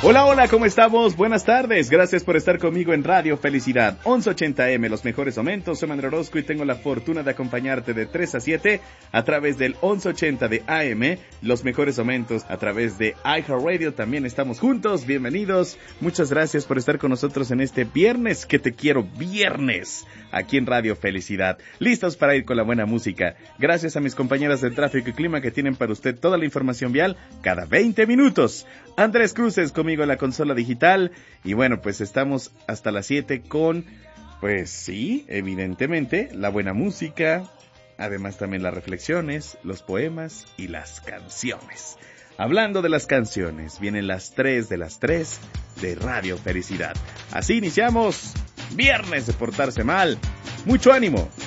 Hola, hola, ¿cómo estamos? Buenas tardes, gracias por estar conmigo en Radio Felicidad, 1180M, los mejores momentos. Soy Manuel Orozco y tengo la fortuna de acompañarte de 3 a 7 a través del 1180 de AM, los mejores momentos a través de iHeartRadio. También estamos juntos, bienvenidos, muchas gracias por estar con nosotros en este viernes, que te quiero viernes, aquí en Radio Felicidad. Listos para ir con la buena música, gracias a mis compañeras de tráfico y clima que tienen para usted toda la información vial cada 20 minutos. Andrés Cruces conmigo en la consola digital y bueno, pues estamos hasta las 7 con, pues sí, evidentemente, la buena música, además también las reflexiones, los poemas y las canciones. Hablando de las canciones, vienen las 3 de las 3 de Radio Felicidad. Así iniciamos, viernes de portarse mal. Mucho ánimo,